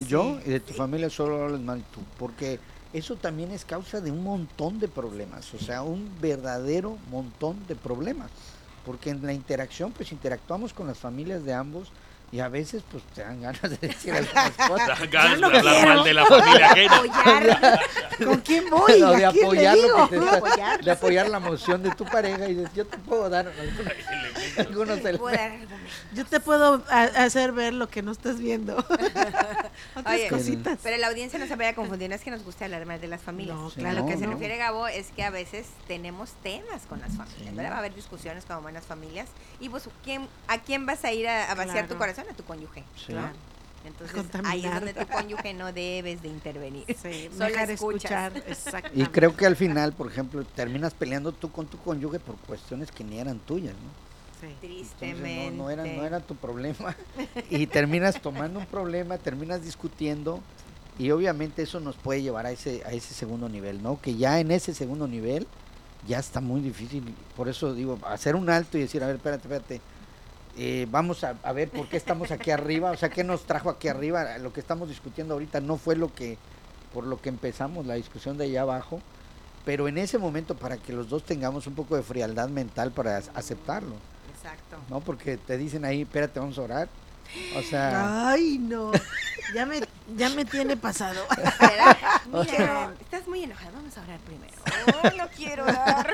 yo y de tu familia solo hables mal tú, porque eso también es causa de un montón de problemas, o sea, un verdadero montón de problemas, porque en la interacción, pues interactuamos con las familias de ambos y a veces pues te dan ganas de decir algunas cosas. Dan ganas de hablar mal de la familia ajena. Apoyar. ¿Con quién voy? O de ¿A quién apoyar le lo digo? que te está- de apoyar la emoción de tu pareja y dices, yo te puedo dar algunos Puedo elementos. dar argumentos. Yo te puedo hacer ver lo que no estás viendo. Otras Oye, cositas. pero la audiencia no se vaya a confundir, no es que nos guste hablar más de las familias. No, Sí, claro Lo que que se no. refiere Gabo es que a veces tenemos temas con las familias, Sí. ¿verdad? Va a haber discusiones como buenas familias. Y pues, ¿a quién vas a ir a vaciar tu Claro. corazón? A tu cónyuge. Sí. ¿no? Entonces, Contaminar. ahí es donde tu cónyuge no debes de intervenir. Sí, Solo dejar escuchas. escuchar, exactamente. Y creo que al final, por ejemplo, terminas peleando tú con tu cónyuge por cuestiones que ni eran tuyas, ¿no? Sí. Entonces, Tristemente. no era tu problema. Y terminas tomando un problema, terminas discutiendo y obviamente eso nos puede llevar a ese segundo nivel, ¿no? Que ya en ese segundo nivel ya está muy difícil. Por eso digo, hacer un alto y decir, a ver, espérate. Vamos a ver por qué estamos aquí arriba, o sea, qué nos trajo aquí arriba. Lo que estamos discutiendo ahorita no fue por lo que empezamos la discusión de allá abajo, pero en ese momento para que los dos tengamos un poco de frialdad mental para aceptarlo, Exacto. ¿no? Porque te dicen ahí, espérate, vamos a orar. O sea, Ay, no. Ya me tiene pasado. ¿Verdad? Mira, estás muy enojado, vamos a orar primero. Oh, no quiero orar.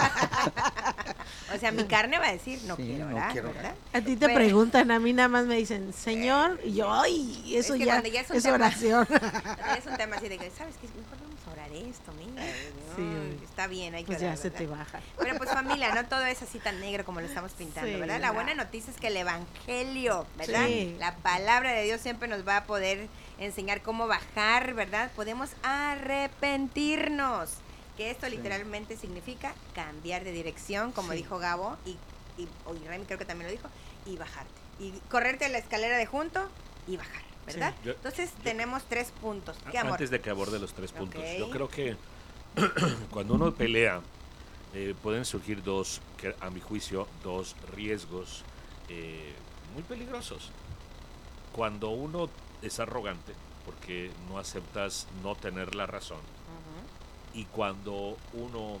O sea, mi carne va a decir, no Sí, quiero no orar, quiero ¿verdad? A ti te Pero- preguntan, a mí nada más me dicen, Señor, y yo, ay, eso Es que ya, cuando ya es un es tema- oración. Es un tema así de que, ¿sabes qué? Mejor vamos a orar esto, mira. Sí, Ay, está bien, hay que Pues orar, ya se ¿verdad? te baja. Pero pues familia, no todo es así tan negro como lo estamos pintando, Sí, ¿verdad? La no. buena noticia es que el evangelio, ¿verdad? Sí. La palabra de Dios siempre nos va a poder enseñar cómo bajar, ¿verdad? Podemos arrepentirnos, que esto Sí. literalmente significa cambiar de dirección, como Sí. dijo Gabo, y Remy creo que también lo dijo, y bajarte. Y correrte a la escalera de junto y bajar, ¿verdad? Yo- Entonces tenemos 3 puntos. ¿Qué amor? Antes de que aborde los 3 puntos, Ok. yo creo que cuando uno pelea, pueden surgir a mi juicio, dos riesgos muy peligrosos. Cuando uno es arrogante, porque no aceptas no tener la razón, Ujú. y cuando uno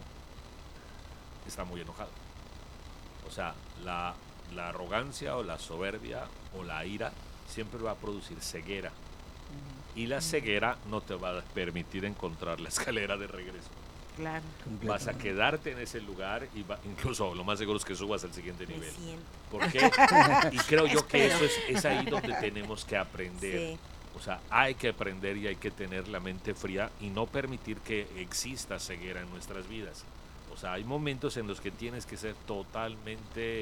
está muy enojado. O sea, la arrogancia o la soberbia o la ira siempre va a producir ceguera. Y la ceguera no te va a permitir encontrar la escalera de regreso. Claro. Vas a quedarte en ese lugar y incluso lo más seguro es que subas al siguiente Me nivel. siento. ¿Por qué? Y creo yo que Espero. eso es ahí donde tenemos que aprender. Sí. O sea, hay que aprender y hay que tener la mente fría y no permitir que exista ceguera en nuestras vidas. O sea, hay momentos en los que tienes que ser totalmente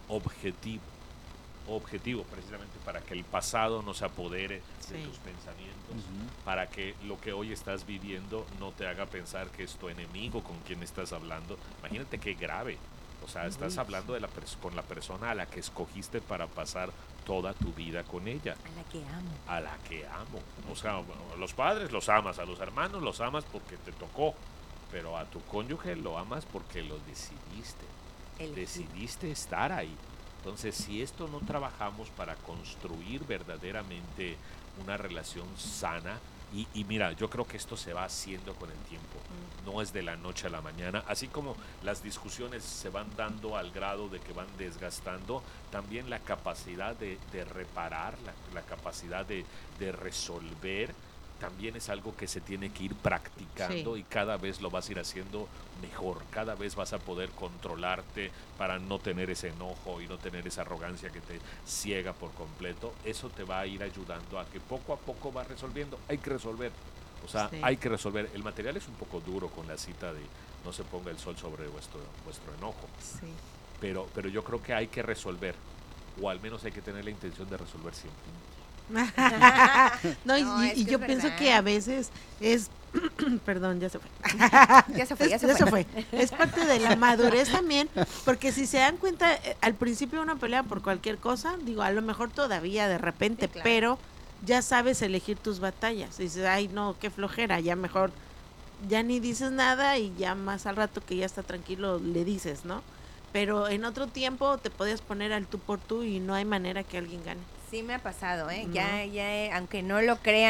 objetivo precisamente para que el pasado no se apodere de Sí. tus pensamientos, Ujú. para que lo que hoy estás viviendo no te haga pensar que es tu enemigo con quien estás hablando. Imagínate qué grave. O sea, estás hablando con la persona a la que escogiste para pasar toda tu vida con ella, A la que amo. a la que amo. O sea, a los padres los amas, a los hermanos los amas porque te tocó, pero a tu cónyuge lo amas porque lo decidiste. Decidiste estar ahí. Entonces, si esto no trabajamos para construir verdaderamente una relación sana, y mira, yo creo que esto se va haciendo con el tiempo, no es de la noche a la mañana, así como las discusiones se van dando al grado de que van desgastando, también la capacidad de reparar, la capacidad de resolver, también es algo que se tiene que ir practicando Sí. y cada vez lo vas a ir haciendo mejor, cada vez vas a poder controlarte para no tener ese enojo y no tener esa arrogancia que te ciega por completo. Eso te va a ir ayudando a que poco a poco vas resolviendo. Hay que resolver, o sea, Sí. hay que resolver. El material es un poco duro con la cita de no se ponga el sol sobre vuestro enojo, Sí. pero yo creo que hay que resolver, o al menos hay que tener la intención de resolver siempre. No, No, es y que yo es pienso verdad. que a veces es, perdón, ya se fue. Ya se fue, ya se Ya se fue. fue. Es parte de la madurez también, porque si se dan cuenta, al principio uno pelea por cualquier cosa, digo, a lo mejor todavía de repente, Sí, claro. pero ya sabes elegir tus batallas. Y dices, ay, no, qué flojera, ya mejor, ya ni dices nada y ya más al rato que ya está tranquilo le dices, ¿no? Pero en otro tiempo te podías poner al tú por tú y no hay manera que alguien gane. Sí me ha pasado, ¿eh? ¿No? Ya, aunque no lo crean.